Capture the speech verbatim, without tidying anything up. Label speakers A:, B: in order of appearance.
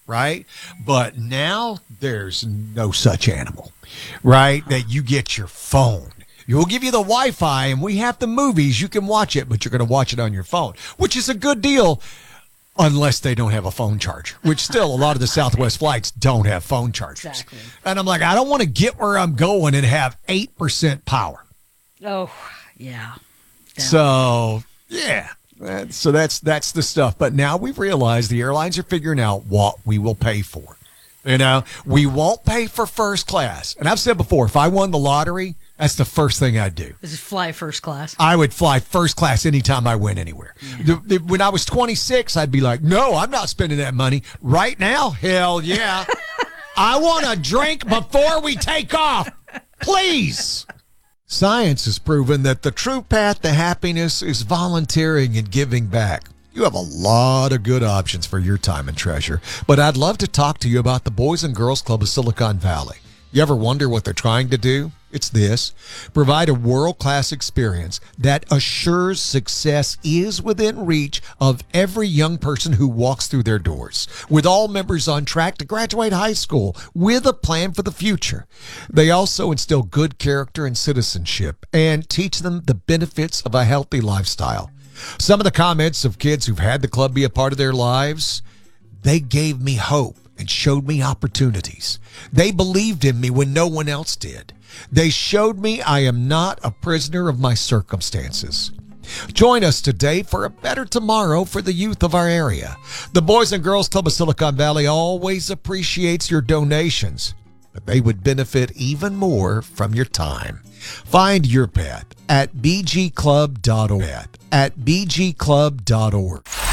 A: right? But now there's no such animal, right? That you get your phone. We'll give you the Wi-Fi, and we have the movies. You can watch it, but you're going to watch it on your phone, which is a good deal unless they don't have a phone charger, which still a lot of the Southwest flights don't have phone chargers.
B: Exactly.
A: And I'm like, I don't want to get where I'm going and have eight percent power.
B: Oh, yeah. Down.
A: So, yeah. So that's that's the stuff. But now we've realized the airlines are figuring out what we will pay for. You know, we won't pay for first class. And I've said before, if I won the lottery, that's the first thing I'd do.
B: This is fly first class.
A: I would fly first class anytime I went anywhere.
B: Yeah.
A: The, the, when I was twenty-six, I'd be like, no, I'm not spending that money. Right now, hell yeah. I want a drink before we take off. Please. Science has proven that the true path to happiness is volunteering and giving back. You have a lot of good options for your time and treasure, but I'd love to talk to you about the Boys and Girls Club of Silicon Valley. You ever wonder what they're trying to do? It's this: provide a world-class experience that assures success is within reach of every young person who walks through their doors, with all members on track to graduate high school with a plan for the future. They also instill good character and citizenship and teach them the benefits of a healthy lifestyle. Some of the comments of kids who've had the club be a part of their lives, they gave me hope and showed me opportunities. They believed in me when no one else did. They showed me I am not a prisoner of my circumstances. Join us today for a better tomorrow for the youth of our area. The Boys and Girls Club of Silicon Valley always appreciates your donations, but they would benefit even more from your time. Find your path at b g club dot org. At b g club dot org.